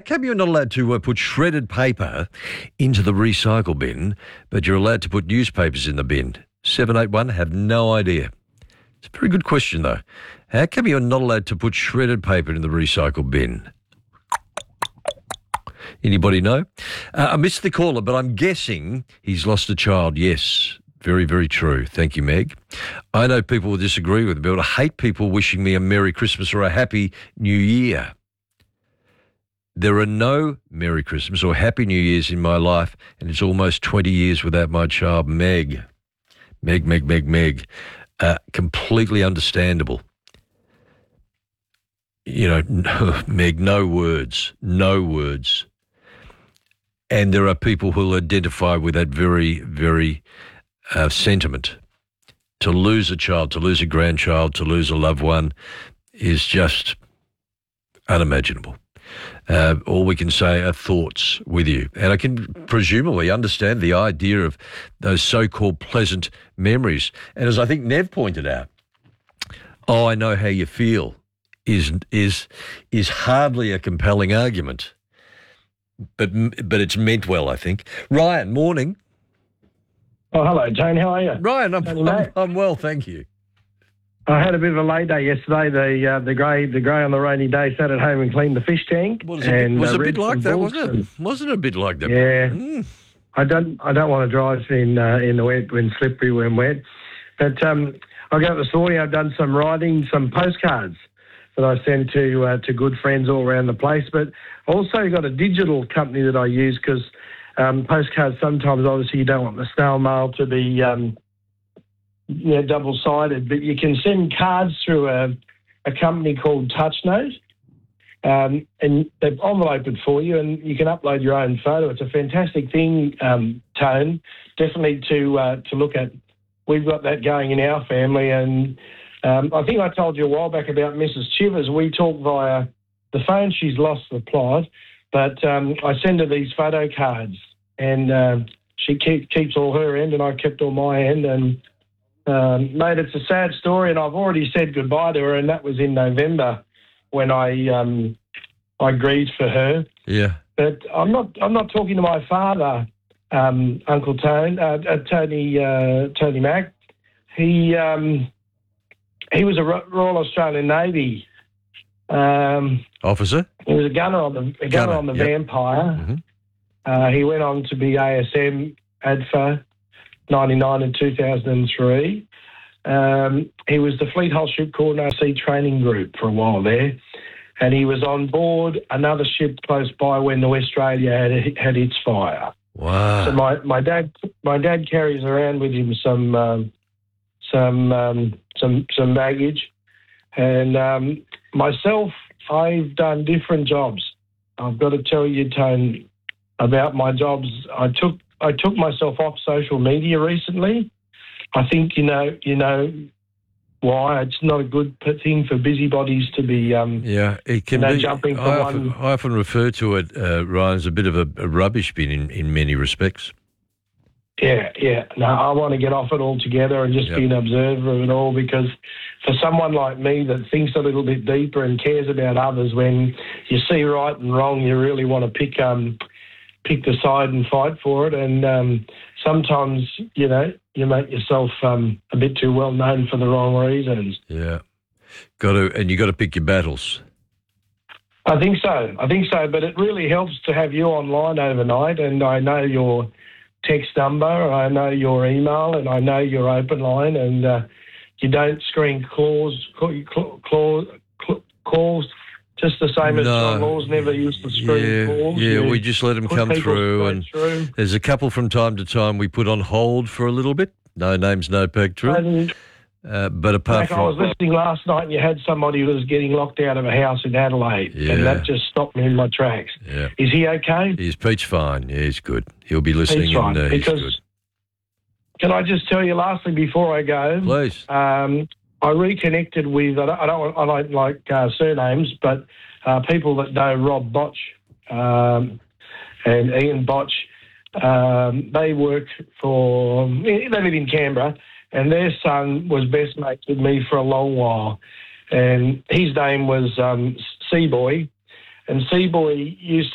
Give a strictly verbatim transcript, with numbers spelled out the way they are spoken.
come you're not allowed to uh, put shredded paper into the recycle bin, but you're allowed to put newspapers in the bin? seven eight one, have no idea. It's a very good question, though. How come you're not allowed to put shredded paper in the recycle bin? Anybody know? Uh, I missed the caller, but I'm guessing he's lost a child. Yes, very, very true. Thank you, Meg. I know people will disagree with me, but I hate people wishing me a Merry Christmas or a Happy New Year. There are no Merry Christmas or Happy New Years in my life, and it's almost twenty years without my child, Meg. Meg, Meg, Meg, Meg. Uh, completely understandable. You know, no, Meg, no words, no words. And there are people who will identify with that very, very uh, sentiment. To lose a child, to lose a grandchild, to lose a loved one is just unimaginable. Uh, all we can say are thoughts with you. And I can presumably understand the idea of those so-called pleasant memories. And as I think Nev pointed out, oh, I know how you feel is is is hardly a compelling argument. But but it's meant well, I think. Ryan, morning. Oh, hello, Jane. How are you? Ryan, I'm, I'm, I'm well, thank you. I had a bit of a late day yesterday. The uh, the grey the grey on the rainy day sat at home and cleaned the fish tank. Well, was it and, a bit, was uh, it a bit like that, wasn't it? And, wasn't it a bit like that? Yeah. Mm. I don't I don't want to drive in uh, in the wet when slippery when wet. But um, I got up this morning. I've done some writing, some postcards that I sent to uh, to good friends all around the place. But also got a digital company that I use because um, postcards sometimes obviously you don't want the snail mail to be um, you know, double-sided, but you can send cards through a, a company called TouchNote, um, and they envelope it for you, and you can upload your own photo. It's a fantastic thing, um, Tone, definitely to uh, to look at. We've got that going in our family, and um, I think I told you a while back about Missus Chivers. We talk via the phone. She's lost the plot, but um, I send her these photo cards, and uh, she keep, keeps all her end, and I kept all my end, and Um, mate, it's a sad story, and I've already said goodbye to her, and that was in November when I um, I grieved for her. Yeah. But I'm not I'm not talking to my father, um, Uncle Tone, uh, uh, Tony uh, Tony Mack. He um, he was a Royal Australian Navy um, officer. He was a gunner on the a gunner, gunner on the yep. Vampire. Mm-hmm. Uh, he went on to be A S M, A D F A. ninety-nine and two thousand three. Um, he was the Fleet Hull Ship Coordinator Sea Training Group for a while there, and he was on board another ship close by when the Westralia had, had its fire. Wow! So my, my dad my dad carries around with him some um, some um, some some baggage, and um, myself I've done different jobs. I've got to tell you, Tone, about my jobs. I took. I took myself off social media recently. I think you know, you know why. It's not a good thing for busybodies to be, um, yeah, it can you know, be. jumping from I one. often, I often refer to it, uh, Ryan, as a bit of a, a rubbish bin in, in many respects. Yeah, yeah. No, I want to get off it altogether and just yep. be an observer of it all, because for someone like me that thinks a little bit deeper and cares about others, when you see right and wrong, you really want to pick um. pick the side and fight for it, and um, sometimes, you know, you make yourself um, a bit too well known for the wrong reasons. Yeah, got to, and you got to pick your battles. I think so. I think so, but it really helps to have you online overnight, and I know your text number, I know your email, and I know your open line, and uh, you don't screen calls, calls, calls. Just the same as no. John Laws never used to screen yeah, calls. Yeah, you we just let them come through, and through. There's a couple from time to time we put on hold for a little bit. No names, no pectoral. Uh, but apart like from... I was listening last night, and you had somebody who was getting locked out of a house in Adelaide, yeah. and that just stopped me in my tracks. Yeah. Is he okay? He's peach fine. Yeah, he's good. He'll be listening. Peach fine. And, uh, because, he's good. Can I just tell you, lastly, before I go? Please. Um, I reconnected with, I don't, I don't, I don't like uh, surnames, but uh, people that know Rob Botch um, and Ian Botch, um, they work for, they live in Canberra, and their son was best mates with me for a long while. And his name was um, Seaboy, and Seaboy used